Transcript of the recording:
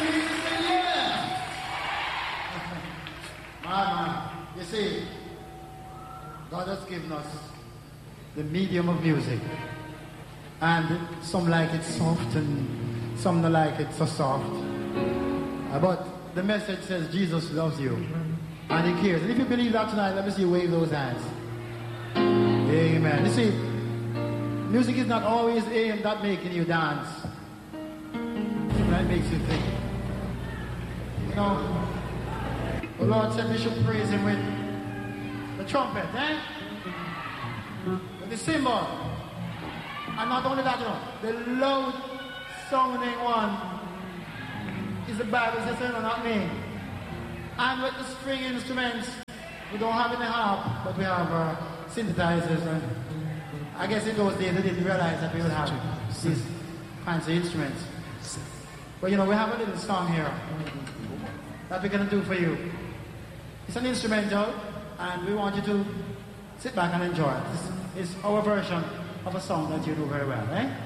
Man, you see, God has given us the medium of music. And some like it soft and some don't like it so soft. But the message says Jesus loves you and He cares. And if you believe that tonight, let me see you wave those hands. Amen. You see, music is not always aimed at making you dance. That makes you think. You know, the Lord said we should praise Him with the trumpet, eh? With the cymbal. And not only that, you know, the loud sounding one is the Bible says, no, not me. And with the string instruments, we don't have any harp, but we have synthesizers. And I guess in those days they didn't realize that we would have these fancy instruments. But you know, we have a little song here that we're going to do for you. It's an instrumental, and we want you to sit back and enjoy it. It's our version of a song that you know very well, eh?